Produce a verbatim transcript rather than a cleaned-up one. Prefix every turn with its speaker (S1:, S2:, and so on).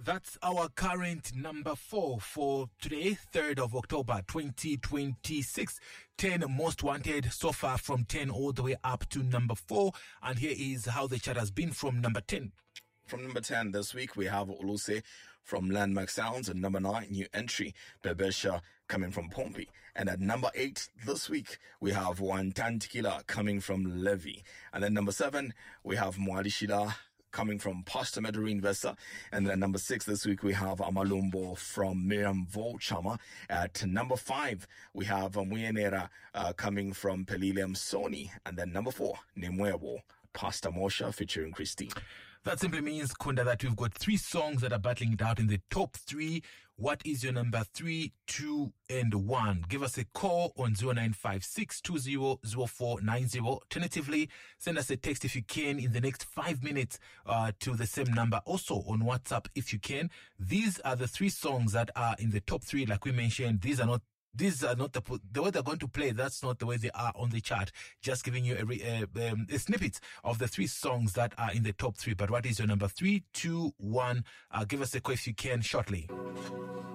S1: That's our current number four for today, third of October twenty twenty-six. ten most wanted so far, from ten all the way up to number four. And here is how the chart has been from number ten.
S2: From number ten this week, we have Oluse from Landmark Sounds. At number nine, new entry, Bebesha coming from Pompey. And at number eight this week, we have Wantan Tequila coming from Levy. And then number seven, we have Mwalishila coming from Pastor Medorine Vesa. And then number six this week, we have Amalumbo from Miriam Volchama. At number five, we have Muyenera uh, coming from Pelilium Sony. And then number four, Nemwewo, Pastor Mosha featuring Christine.
S1: That simply means, Kunda, that we've got three songs that are battling it out in the top three. What is your number three, two, and one? Give us a call on zero nine five six two zero zero four nine zero. Alternatively, send us a text if you can in the next five minutes uh, to the same number. Also on WhatsApp if you can. These are the three songs that are in the top three. Like we mentioned, these are not These are not the, the way they're going to play. That's not the way they are on the chart. Just giving you a, a, um, a snippet of the three songs that are in the top three. But what is your number three, two, one? Uh, give us a call if you can shortly.